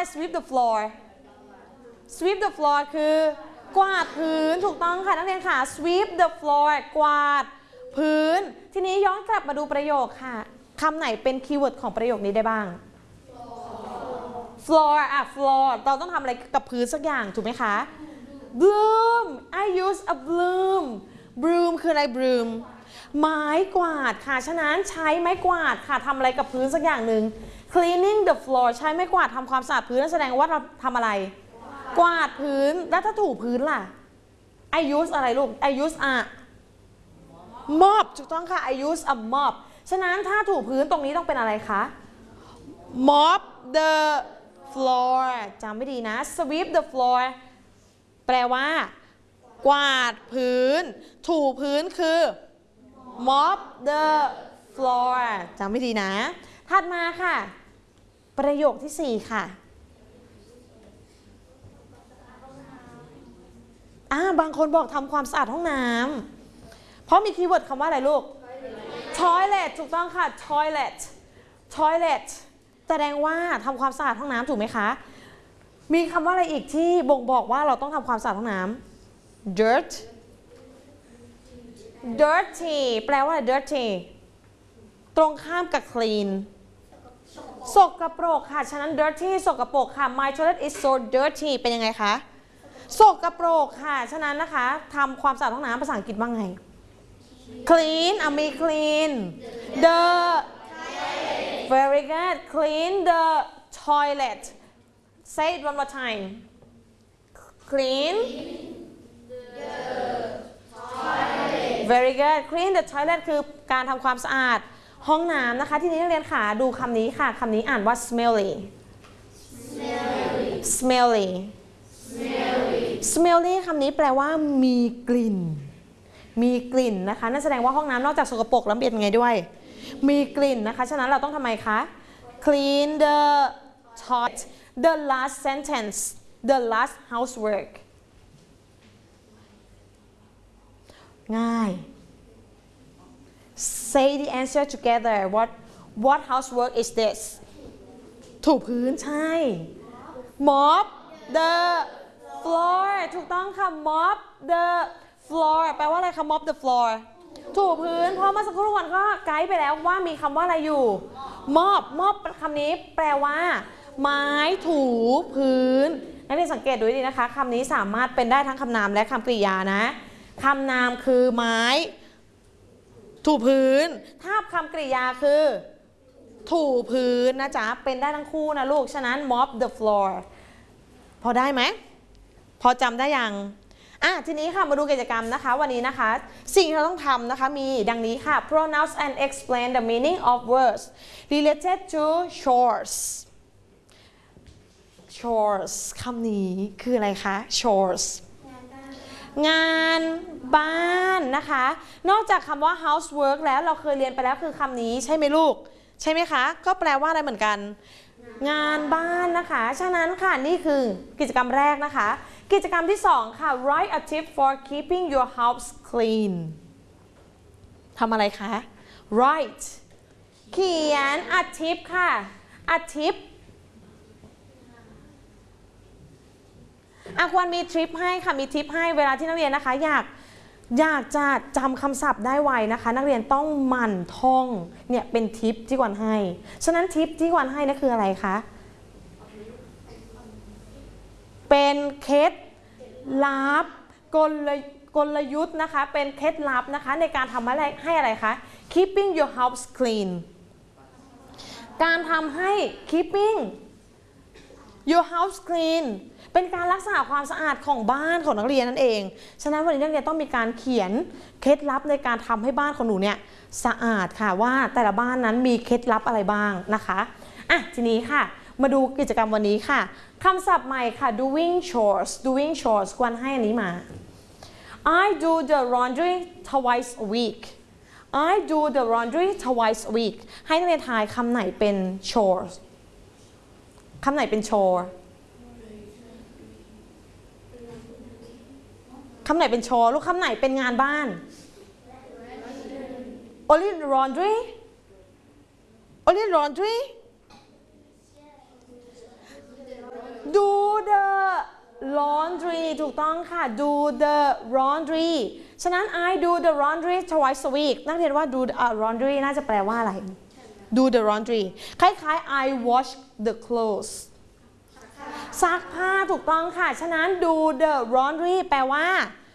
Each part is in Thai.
sweep the floor sweep the floor คือกวาดพื้นถูกต้องค่ะนักเรียนค่ะ sweep the floor กวาดพื้นทีนี้ย้อนกลับมาดูประโยคค่ะคำไหนเป็นคีย์เวิร์ดของประโยคนี้ได้บ้าง floor floor เราต้องทำอะไรกับพื้นสักอย่างถูกไหมคะ broom I use a broom broom คืออะไร broom ไม้กวาดค่ะฉะนั้นใช้ไม้กวาดค่ะทำอะไรกับพื้นสักอย่างหนึ่ง cleaning the floor ใช้ไม้กวาดทำความสะอาดพื้นนั่นแสดงว่าเราทำอะไรกวาดพื้นแล้วถ้าถูพื้นล่ะ I use อะไรลูก I use a mop ถูกต้องค่ะ I use a mop ฉะนั้นถ้าถูพื้นตรงนี้ต้องเป็นอะไรคะ mop the floor จำไม่ดีนะ sweep the floor แปลว่ากวาดพื้นถูพื้นคือ mop the floor จำไม่ดีนะถัดมาค่ะประโยคที่4ค่ะบางคนบอกทำความสะอาดห้องน้ำเพราะมีคีย์เวิร์ดคำว่าอะไรลูก toilet ถูกต้องค่ะ toilet แสดงว่าทำความสะอาดห้องน้ำถูกไหมคะมีคำว่าอะไรอีกที่บ่งบอกว่าเราต้องทำความสะอาดห้องน้ำ dirty แปลว่าอะไร dirty ตรงข้ามกับ clean สกปรกค่ะฉะนั้น dirty สกปรกค่ะ my toilet is so dirty เป็นยังไงคะสกปรกค่ะฉะนั้นนะคะทำความสะอาดห้องน้ำภาษาอังกฤษว่าไง clean มี clean the very good clean the toilet say it one more time clean the toilet very good clean the toilet คือการทำความสะอาดห้องน้ำนะคะทีนี้นักเรียนค่ะดูคำนี้ค่ะคำนี้อ่านว่า smelly คำนี้แปลว่ามีกลิ่นนะคะนั่นแสดงว่าห้องน้ำนอกจากสกปรกแล้วเป็นไงด้วยมีกลิ่นนะคะฉะนั้นเราต้องทำไมคะ clean the toilet the last sentence the last housework ง่าย say the answer together what housework is this ถูพื้นใช่ mop the floor ถูกต้องค่ะ mop the floor แปลว่าอะไรคะ mop the floor ถูพื้นเพราะเมื่อสักครู่วันก็ไกด์ไปแล้วว่ามีคำว่าอะไรอยู่ mop คำนี้แปลว่าไม้ถูพื้นนักเรียนสังเกตดูดีนะคะคำนี้สามารถเป็นได้ทั้งคำนามและคำกริยานะคำนามคือไม้ถูพื้นถ้าคำกริยาคือถูพื้นนะจ๊ะเป็นได้ทั้งคู่นะลูกฉะนั้น mop the floor พอได้ไหมพอจำได้ยังทีนี้ค่ะมาดูกิจกรรมนะคะวันนี้นะคะสิ่งที่เราต้องทำนะคะมีดังนี้ค่ะ pronounce and explain the meaning of words related to chores คำนี้คืออะไรคะ chores งานบ้านนะคะนอกจากคำว่า housework แล้วเราเคยเรียนไปแล้วคือคำนี้ใช่ไหมลูกใช่ไหมคะก็แปลว่าอะไรเหมือนกันงานบ้านนะคะฉะนั้นค่ะนี่คือกิจกรรมแรกนะคะกิจกรรมที่2ค่ะ write a tip for keeping your house clean ทำอะไรคะ write เขียน a tip ค่ะ a tip ควรมีทริปให้ค่ะมีทิปให้เวลาที่นักเรียนนะคะอยากจะจำคำศัพท์ได้ไวนะคะนักเรียนต้องหมั่นท่องเนี่ยเป็นทิปที่กวนให้ฉะนั้นทิปที่กวนให้นั่นคืออะไรคะเป็นเคล็ดลับกลยุทธ์นะคะเป็นเคล็ดลับนะคะในการทำอะไรให้อะไรคะ keeping your house clean การทำให้ keeping your house clean เป็นการรักษาความสะอาดของบ้านของนักเรียนนั่นเองฉะนั้นวันนี้นักเรียนต้องมีการเขียนเคล็ดลับในการทำให้บ้านของหนูเนี่ยสะอาดค่ะว่าแต่ละบ้านนั้นมีเคล็ดลับอะไรบ้างนะคะทีนี้ค่ะมาดูกิจกรรมวันนี้ค่ะคำศัพท์ใหม่ค่ะ doing chores ควรให้อันนี้มา I do the laundry twice a week ให้นักเรียนทายคำไหนเป็น chores คำไหนเป็น chore คำไหนเป็น chore ลูกคำไหนเป็นงานบ้าน only laundry ถูกต้องค่ะ do the laundry ฉะนั้น I do the laundry twice a week นักเรียนว่า do the laundry น่าจะแปลว่าอะไร do the laundry คล้ายๆ I wash the clothes ซักผ้าถูกต้องค่ะฉะนั้น do the laundry แปลว่า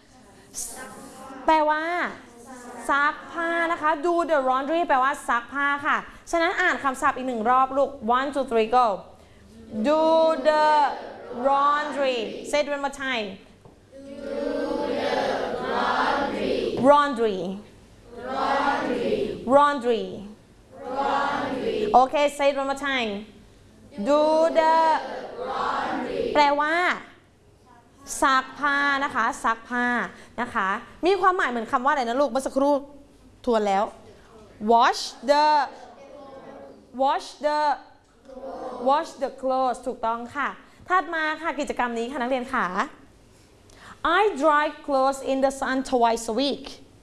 ซักผ้านะคะ do the laundry แปลว่าซักผ้าค่ะฉะนั้นอ่านคำศัพท์อีก1 รอบลูก 1 2 3 go do the laundry say it one more time laundry okay say it one more time do the laundry แปลว่าซักผ้านะคะซักผ้านะคะมีความหมายเหมือนคำว่าอะไรนะลูกเมื่อสักครู่ทวนแล้ว wash the clothes ถูกต้องค่ะถัดมาค่ะกิจกรรมนี้ค่ะนักเรียนค่ะ I dry clothes in the sun twice a week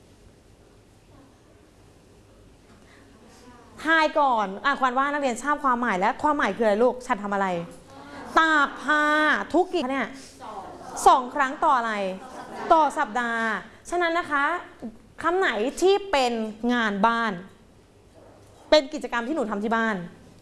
ทายก่อนควรว่านักเรียนทราบความหมายแล้วความหมายคืออะไรลูกฉันทำอะไรตากผ้าทุกกี่เนี่ย2 ครั้งต่ออะไรต่อสัปดาห์ฉะนั้นนะคะคำไหนที่เป็นงานบ้านเป็นกิจกรรมที่หนูทำที่บ้าน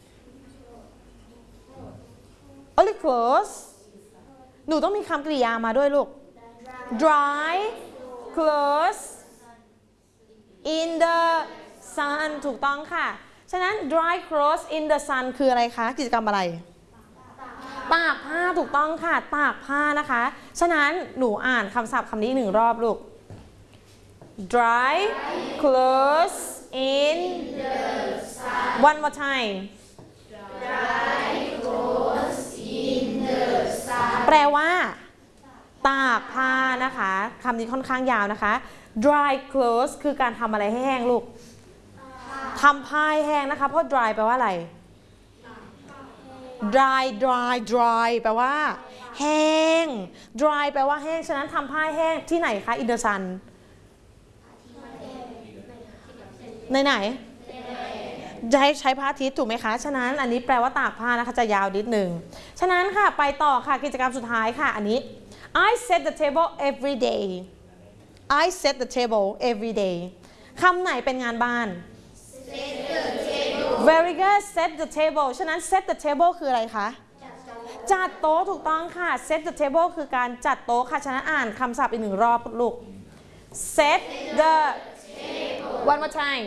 only clothes หนูต้องมีคำกริยามาด้วยลูก dry clothes in the sun ถูกต้องค่ะฉะนั้น dry clothes in the sun คืออะไรคะกิจกรรมอะไรตากผ้าถูกต้องค่ะตากผ้านะคะฉะนั้นหนูอ่านคำศัพท์คำนี้1 รอบลูก dry clothes in the sun one more time dry clothes in the sun แปลว่าตากผ้านะคะคำนี้ค่อนข้างยาวนะคะ dry clothes คือการทำอะไรให้แห้งลูกทำผ้าให้แห้งนะคะเพราะ dry แปลว่าอะไรdry แปลว่าแห้ง dry แปลว่าแห้งฉะนั้นทำผ้าแห้งที่ไหนคะ in the sun ไหนใช้พระอาทิตย์ถูกไหมคะฉะนั้นอันนี้แปลว่าตากผ้านะคะจะยาวนิดหนึ่งฉะนั้นค่ะไปต่อค่ะกิจกรรมสุดท้ายค่ะอันนี้ I set the table every day I set the table every day คำไหนเป็นงานบ้าน very good set the table ฉะนั้น set the table คืออะไรคะจัดโต๊ะถูกต้องค่ะ set the table คือการจัดโต๊ะค่ะฉะนั้นอ่านคำศัพท์อีก1 รอบลูก set the one more time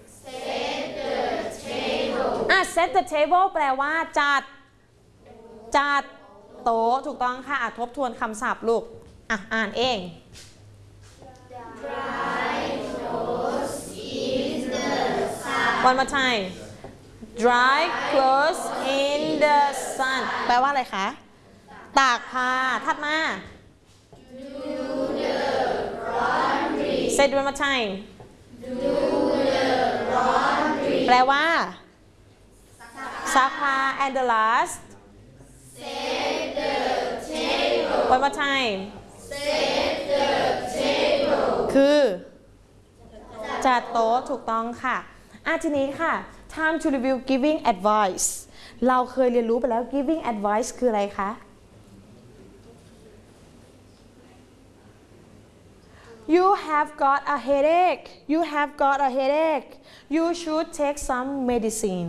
set the table แปลว่าจัดโต๊ะถูกต้องค่ะทบทวนคำศัพท์ลูกอ่านเอง dry clothes in the sun one more time dry clothes in the sun แปลว่าอะไรคะตากผ้าถัดมา do the laundry say it one more time do the laundry แปลว่าซักผ้า and the last set the table one more time set the table คือจัดโต๊ะถูกต้องค่ะทีนี้ค่ะ time to review giving advice เราเคยเรียนรู้ไปแล้ว giving advice คืออะไรคะ You have got a headache you should take some medicine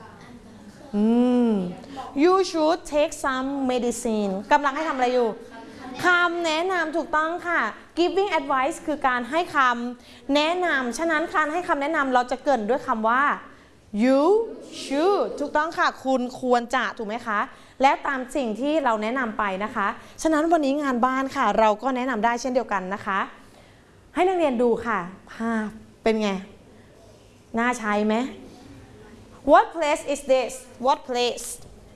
You should take some medicine กำลังให้ทำอะไรอยู่คำแนะนำถูกต้องค่ะ giving advice คือการให้คำแนะนำฉะนั้นการให้คำแนะนำเราจะเกริ่นด้วยคำว่า you should ถูกต้องค่ะคุณควรจะถูกไหมคะและตามสิ่งที่เราแนะนำไปนะคะฉะนั้นวันนี้งานบ้านค่ะเราก็แนะนำได้เช่นเดียวกันนะคะให้นักเรียนดูค่ะภาพเป็นไงน่าใช้ไหมWhat place is this? What place?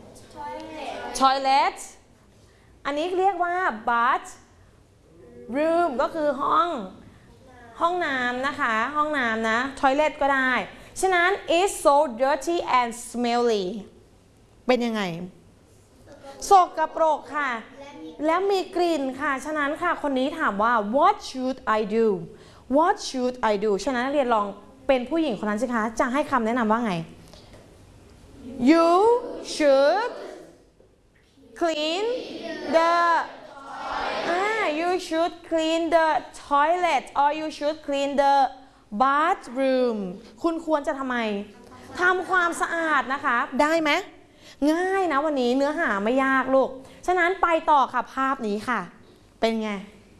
Toilet อันนี้เรียกว่า bath room ก็คือห้องน้ำนะคะห้องน้ำนะ toilet ก็ได้ฉะนั้น it's so dirty and smelly เป็นยังไงสกปรกค่ะแล้วมีกลิ่นค่ะฉะนั้นค่ะคนนี้ถามว่า what should I do what should I do ฉะนั้นเรียนลองเป็นผู้หญิงคนนั้นสิคะจะให้คำแนะนำว่าไงYou should clean the you should clean the toilet or you should clean the bathroom คุณควรจะทำไมทำความสะอาดนะคะได้ไหมง่ายนะวันนี้เนื้อหาไม่ยากลูกฉะนั้นไปต่อค่ะภาพนี้ค่ะเป็นไง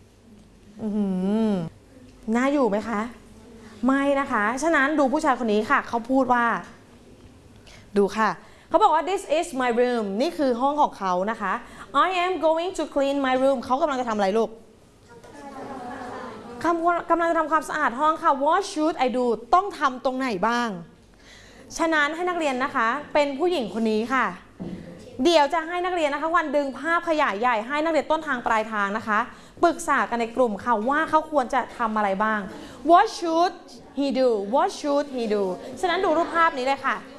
น่าอยู่ไหมคะไม่นะคะฉะนั้นดูผู้ชายคนนี้ค่ะเขาพูดว่าดูค่ะเขาบอกว่า this is my room นี่คือห้องของเขานะคะ I am going to clean my room เขากำลังจะทำอะไรลูกกำลังจะทำความสะอาดห้องค่ะ what should I do ต้องทำตรงไหนบ้างฉะนั้นให้นักเรียนนะคะเป็นผู้หญิงคนนี้ค่ะเดี๋ยวจะให้นักเรียนนะคะวันดึงภาพขยายใหญ่ให้นักเรียนต้นทางปลายทางนะคะปรึกษากันในกลุ่มค่ะว่าเขาควรจะทำอะไรบ้าง what should he do what should he do ฉะนั้นดูรูปภาพนี้เลยค่ะ